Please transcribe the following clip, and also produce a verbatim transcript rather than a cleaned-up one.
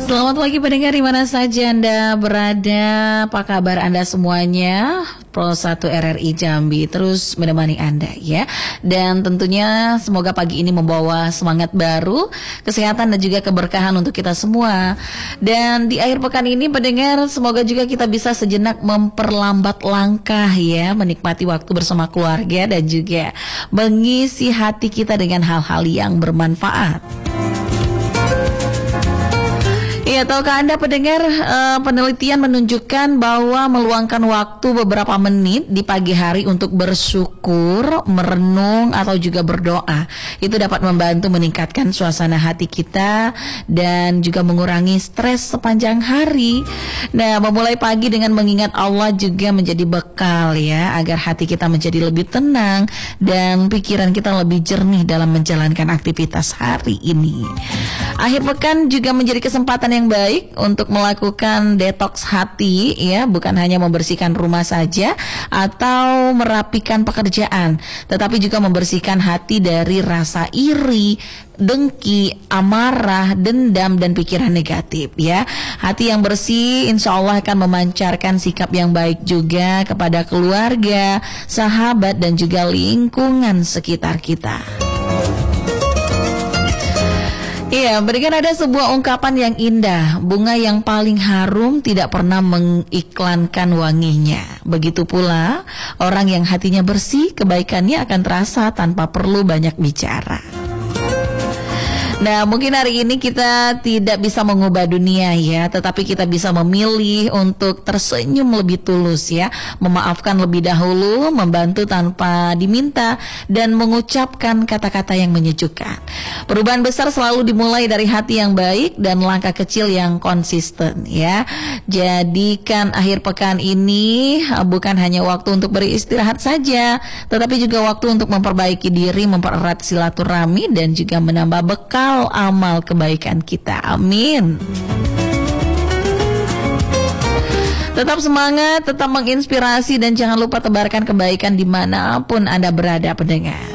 Selamat pagi pendengar di mana saja Anda berada. Apa kabar Anda semuanya? Pro satu R R I Jambi terus menemani Anda ya. Dan tentunya semoga pagi ini membawa semangat baru, kesehatan dan juga keberkahan untuk kita semua. Dan di akhir pekan ini pendengar, semoga juga kita bisa sejenak memperlambat langkah ya, menikmati waktu bersama keluarga dan juga mengisi hati kita dengan hal-hal yang bermanfaat. Ya, tahukah Anda pendengar, uh, penelitian menunjukkan bahwa meluangkan waktu beberapa menit di pagi hari untuk bersyukur, merenung atau juga berdoa, itu dapat membantu meningkatkan suasana hati kita dan juga mengurangi stres sepanjang hari. Nah, memulai pagi dengan mengingat Allah juga menjadi bekal ya, agar hati kita menjadi lebih tenang dan pikiran kita lebih jernih dalam menjalankan aktivitas hari ini. Akhir pekan juga menjadi kesempatan yang baik untuk melakukan detoks hati ya, bukan hanya membersihkan rumah saja atau merapikan pekerjaan, tetapi juga membersihkan hati dari rasa iri, dengki, amarah, dendam dan pikiran negatif ya. Hati yang bersih insya Allah akan memancarkan sikap yang baik juga kepada keluarga, sahabat dan juga lingkungan sekitar kita. Iya, berikan ada sebuah ungkapan yang indah, bunga yang paling harum tidak pernah mengiklankan wanginya. Begitu pula, orang yang hatinya bersih, kebaikannya akan terasa tanpa perlu banyak bicara. Nah, mungkin hari ini kita tidak bisa mengubah dunia ya, tetapi kita bisa memilih untuk tersenyum lebih tulus ya, memaafkan lebih dahulu, membantu tanpa diminta, dan mengucapkan kata-kata yang menyejukkan. Perubahan besar selalu dimulai dari hati yang baik dan langkah kecil yang konsisten ya. Jadikan akhir pekan ini bukan hanya waktu untuk beristirahat saja, tetapi juga waktu untuk memperbaiki diri, mempererat silaturahmi dan juga menambah bekal amal kebaikan kita. Amin. Tetap semangat, tetap menginspirasi dan jangan lupa tebarkan kebaikan dimanapun Anda berada pendengar.